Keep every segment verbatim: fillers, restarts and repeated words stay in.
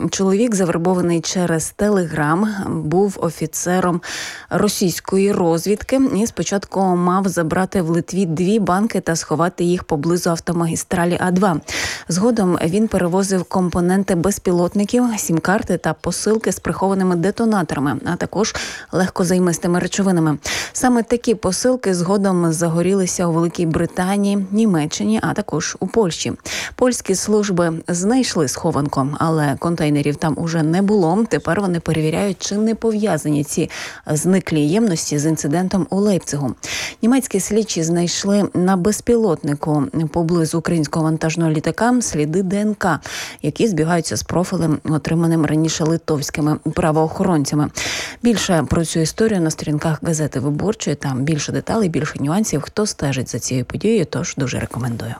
Чоловік, завербований через Телеграм, був офіцером російської розвідки і спочатку мав забрати в Литві дві банки та сховати їх поблизу автомагістралі А два. Згодом він перевозив компоненти безпілотників, сім-карти та посилки з прихованими детонаторами, а також легкозаймистими речовинами. Саме такі посилки згодом загорілися у Великій Британії, Німеччині, а також у Польщі. Польські служби знайшли схованку, але контейнерів там уже не було. Тепер вони перевіряють, чи не пов'язані ці зниклі ємності з інцидентом у Лейпцигу. Німецькі слідчі знайшли на безпілотнику поблизу українського вантажного літака сліди ДНК, які збігаються з профілем, отриманим раніше литовськими правоохоронцями. Більше про цю історію на сторінках газети «Виборчої». Там більше деталей, більше нюансів. Хто стежить за цією подією, тож дуже рекомендую.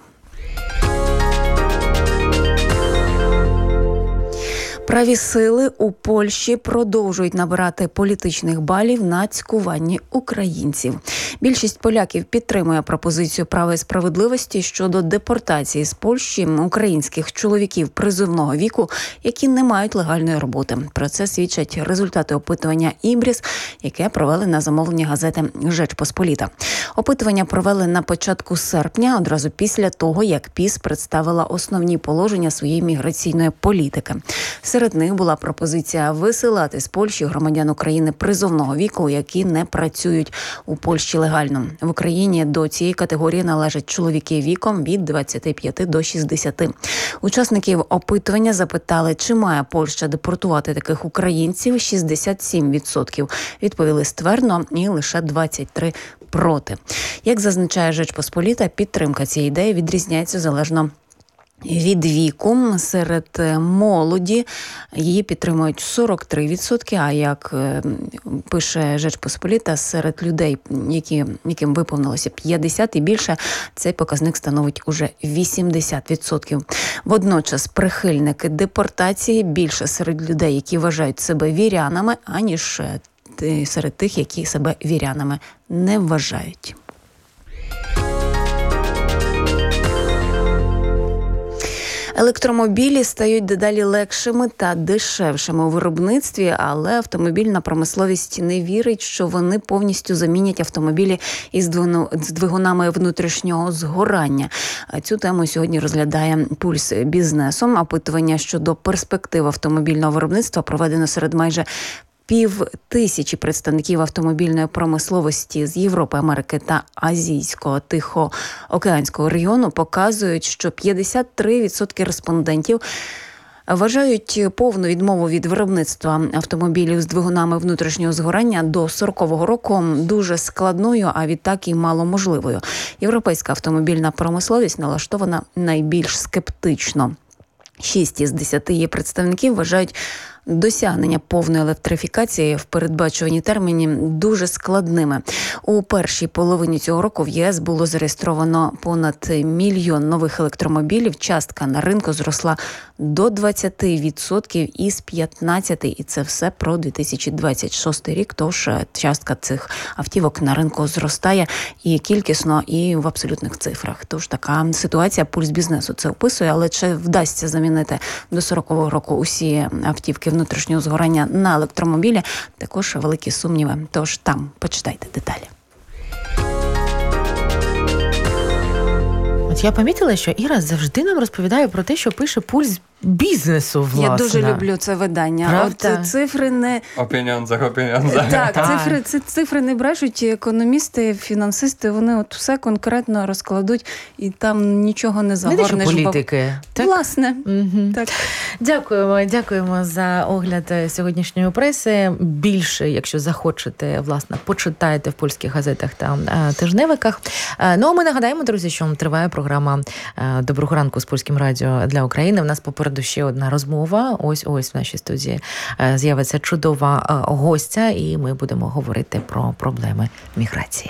Праві сили у Польщі продовжують набирати політичних балів на цькуванні українців. Більшість поляків підтримує пропозицію «Права і справедливості» щодо депортації з Польщі українських чоловіків призовного віку, які не мають легальної роботи. Про це свідчать результати опитування «Ібріс», яке провели на замовлення газети «Rzecz Pospolita». Опитування провели на початку серпня, одразу після того, як ПІС представила основні положення своєї міграційної політики. Серед них була пропозиція висилати з Польщі громадян України призовного віку, які не працюють у Польщі легально. В Україні до цієї категорії належать чоловіки віком від двадцяти п'яти до шістдесяти. Учасників опитування запитали, чи має Польща депортувати таких українців. шістдесят сім відсотків відповіли ствердно і лише двадцять три відсотки проти. Як зазначає «Rzecz Pospolita», підтримка цієї ідеї відрізняється залежно від віку. Серед молоді її підтримують сорок три відсотки, а як пише «Rzecz Pospolita», серед людей, які, яким виповнилося п'ятдесят і більше, цей показник становить уже вісімдесят відсотків. Водночас прихильники депортації більше серед людей, які вважають себе вірянами, аніж серед тих, які себе вірянами не вважають. Електромобілі стають дедалі легшими та дешевшими у виробництві, але автомобільна промисловість не вірить, що вони повністю замінять автомобілі із двигунами внутрішнього згорання. Цю тему сьогодні розглядає «Пульс бізнесу». Опитування щодо перспектив автомобільного виробництва проведено серед майже Пів тисячі представників автомобільної промисловості з Європи, Америки та Азійського Тихоокеанського регіону показують, що п'ятдесят три відсотки респондентів вважають повну відмову від виробництва автомобілів з двигунами внутрішнього згорання до сорокового року дуже складною, а відтак і маломожливою. Європейська автомобільна промисловість налаштована найбільш скептично. Шість із десяти її представників вважають досягнення повної електрифікації в передбачуванні терміні дуже складними. У першій половині цього року в ЄС було зареєстровано понад мільйон нових електромобілів. Частка на ринку зросла до двадцять відсотків із п'ятнадцяти, і це все про дві тисячі двадцять шостий рік. Тож частка цих автівок на ринку зростає і кількісно, і в абсолютних цифрах. Тож така ситуація. «Пульс бізнесу» це описує, але чи вдасться замінити до сорокового року усі автівки внутрішнього згорання на електромобілі, також великі сумніви. Тож там почитайте деталі. От я помітила, що Іра завжди нам розповідає про те, що пише «Пульс бізнесу», власне. Я дуже люблю це видання. От цифри не... О пеньонзах, о пеньонзах. Так, цифри, ці цифри не брешуть. Економісти, фінансисти, вони от все конкретно розкладуть, і там нічого не загорнеш. Не те, що політики. Так? Власне. Угу. Так. Дякуємо, дякуємо за огляд сьогоднішньої преси. Більше, якщо захочете, власне, почитайте в польських газетах та тижневиках. Ну, а ми нагадаємо, друзі, що триває програма «Доброго ранку» з Польським радіо для України. В нас попереду ще одна розмова. Ось-ось в нашій студії з'явиться чудова гостя, і ми будемо говорити про проблеми міграції.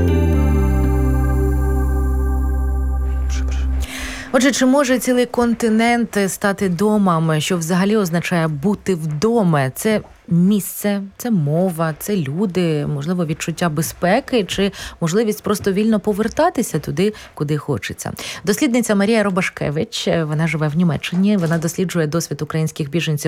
Отже, чи може цілий континент стати домом, що взагалі означає бути вдома? Це місце, це мова, це люди, можливо, відчуття безпеки чи можливість просто вільно повертатися туди, куди хочеться. Дослідниця Марія Робашкевич, вона живе в Німеччині, вона досліджує досвід українських біженців